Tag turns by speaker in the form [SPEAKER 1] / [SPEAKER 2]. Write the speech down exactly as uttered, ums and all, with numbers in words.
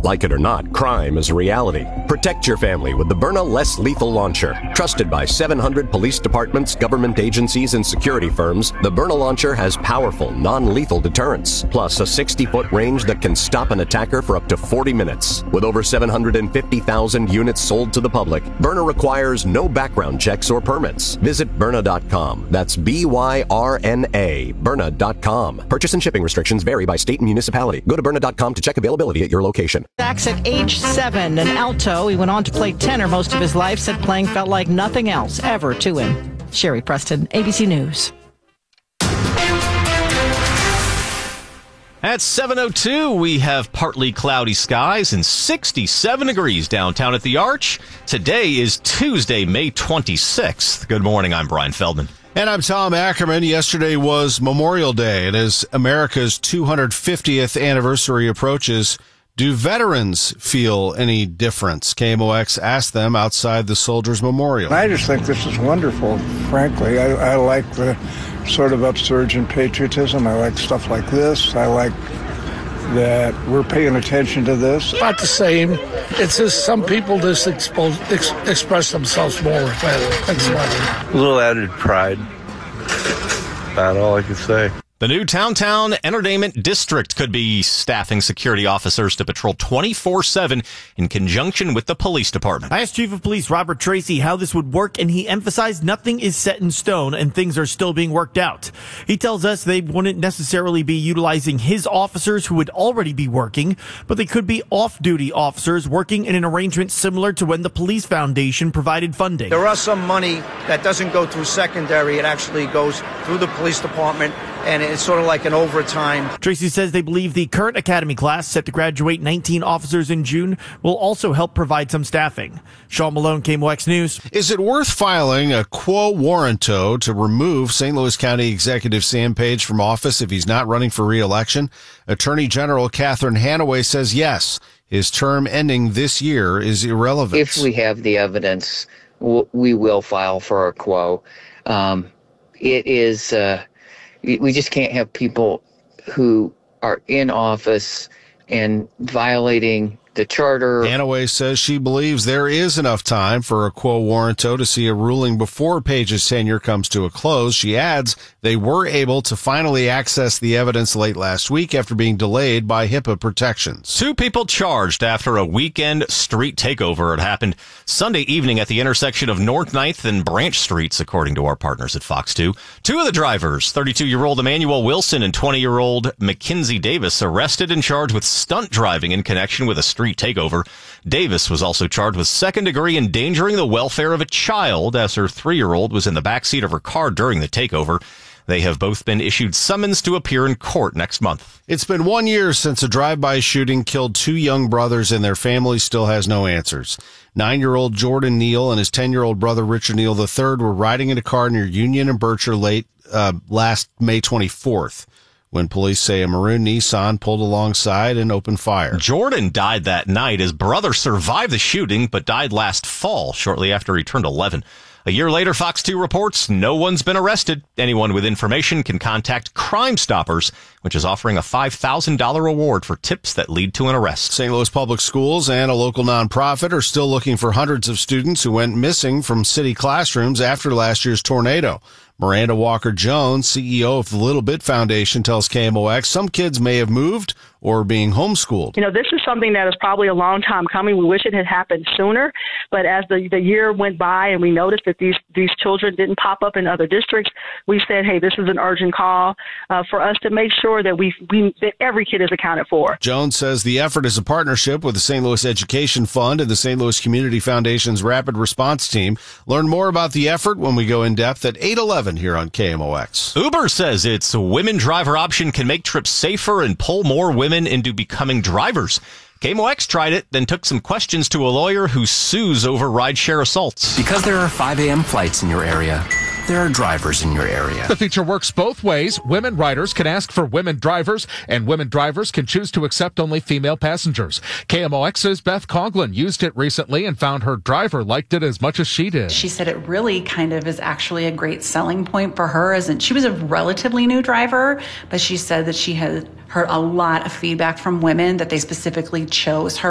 [SPEAKER 1] Like it or not, crime is a reality. Protect your family with the Byrna Less Lethal Launcher. Trusted by seven hundred police departments, government agencies, and security firms, the Byrna Launcher has powerful, non-lethal deterrence, plus a sixty-foot range that can stop an attacker for up to forty minutes. With over seven hundred fifty thousand units sold to the public, Byrna requires no background checks or permits. Visit Byrna dot com. That's B Y R N A, Byrna dot com. Purchase and shipping restrictions vary by state and municipality. Go to Byrna dot com to check availability at your location.
[SPEAKER 2] Sax at age seven, an alto. He went on to play tenor most of his life, said playing felt like nothing else ever to him. Sherry Preston, A B C News.
[SPEAKER 3] At seven oh two, we have partly cloudy skies and sixty-seven degrees downtown at the Arch. Today is Tuesday, May twenty-sixth. Good morning, I'm Brian Feldman.
[SPEAKER 4] And I'm Tom Ackerman. Yesterday was Memorial Day, and as America's two hundred fiftieth anniversary approaches, do veterans feel any difference? K M O X asked them outside the Soldiers Memorial.
[SPEAKER 5] I just think this is wonderful, frankly. I, I like the sort of upsurge in patriotism. I like stuff like this. I like that we're paying attention to this.
[SPEAKER 6] About the same. It's just some people just expose, ex, express themselves more. That's
[SPEAKER 7] a little added pride. About all I can say.
[SPEAKER 3] The new Downtown Entertainment District could be staffing security officers to patrol twenty-four seven in conjunction with the police department.
[SPEAKER 8] I asked Chief of Police Robert Tracy how this would work, and he emphasized nothing is set in stone and things are still being worked out. He tells us they wouldn't necessarily be utilizing his officers who would already be working, but they could be off-duty officers working in an arrangement similar to when the Police Foundation provided funding.
[SPEAKER 9] There are some money that doesn't go through secondary. It actually goes through the police department, and it's sort of like an overtime.
[SPEAKER 8] Tracy says they believe the current academy class, set to graduate nineteen officers in June, will also help provide some staffing. Sean Malone, K M O X News.
[SPEAKER 4] Is it worth filing a quo warranto to remove Saint Louis County Executive Sam Page from office if he's not running for re-election? Attorney General Catherine Hanaway says yes. His term ending this year is irrelevant.
[SPEAKER 10] If we have the evidence, we will file for a quo. Um, it is... Uh, We just can't have people who are in office and violating the charter.
[SPEAKER 4] Hanaway says she believes there is enough time for a quo warranto to see a ruling before Page's tenure comes to a close. She adds they were able to finally access the evidence late last week after being delayed by HIPAA protections.
[SPEAKER 3] Two people charged after a weekend street takeover. It happened Sunday evening at the intersection of North ninth and Branch Streets, according to our partners at Fox two. Two of the drivers, thirty-two-year-old Emmanuel Wilson and twenty-year-old Mackenzie Davis, arrested and charged with stunt driving in connection with a street takeover. Davis was also charged with second-degree endangering the welfare of a child as her three-year-old was in the backseat of her car during the takeover. They have both been issued summons to appear in court next month.
[SPEAKER 4] It's been one year since a drive-by shooting killed two young brothers, and their family still has no answers. Nine-year-old Jordan Neal and his ten-year-old brother Richard Neal the third were riding in a car near Union and Bircher late uh, last May twenty-fourth. When police say a maroon Nissan pulled alongside and opened fire.
[SPEAKER 3] Jordan died that night. His brother survived the shooting, but died last fall, shortly after he turned eleven. A year later, Fox two reports no one's been arrested. Anyone with information can contact Crime Stoppers, which is offering a five thousand dollars reward for tips that lead to an arrest.
[SPEAKER 4] Saint Louis Public Schools and a local nonprofit are still looking for hundreds of students who went missing from city classrooms after last year's tornado. Miranda Walker-Jones, C E O of the Little Bit Foundation, tells K M O X some kids may have moved or are being homeschooled.
[SPEAKER 11] You know, this is something that is probably a long time coming. We wish it had happened sooner, but as the, the year went by and we noticed that these, these children didn't pop up in other districts, we said, hey, this is an urgent call uh, for us to make sure that we, we that every kid is accounted for.
[SPEAKER 4] Jones says the effort is a partnership with the Saint Louis Education Fund and the Saint Louis Community Foundation's Rapid Response Team. Learn more about the effort when we go in depth at eight eleven here on K M O X.
[SPEAKER 3] Uber says its women driver option can make trips safer and pull more women into becoming drivers. K M O X tried it, then took some questions to a lawyer who sues over rideshare assaults.
[SPEAKER 12] Because there are five a.m. flights in your area, there are drivers in your area.
[SPEAKER 13] The feature works both ways. Women riders can ask for women drivers, and women drivers can choose to accept only female passengers. K M O X's Beth Coughlin used it recently and found her driver liked it as much as she did.
[SPEAKER 14] She said it really kind of is actually a great selling point for her. As in, she was a relatively new driver, but she said that she had heard a lot of feedback from women that they specifically chose her